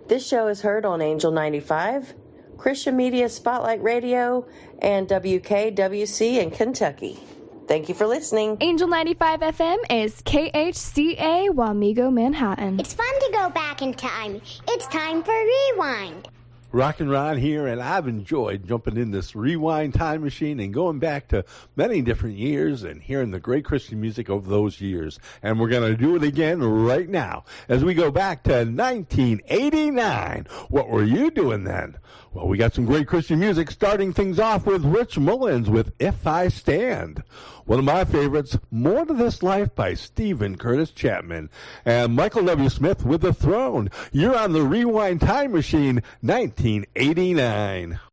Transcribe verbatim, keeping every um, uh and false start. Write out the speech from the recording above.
This show is heard on Angel ninety-five, Christian Media Spotlight Radio, and W K W C in Kentucky. Thank you for listening. Angel ninety-five F M is K H C A Wamego, Manhattan. It's fun to go back in time. It's time for Rewind. Rockin' Ron here, and I've enjoyed jumping in this rewind time machine and going back to many different years and hearing the great Christian music of those years. And we're going to do it again right now as we go back to nineteen eighty-nine. What were you doing then? Well, we got some great Christian music, starting things off with Rich Mullins with If I Stand. One of my favorites, More to This Life by Stephen Curtis Chapman. And Michael W. Smith with The Throne. You're on the Rewind Time Machine, nineteen eighty-nine.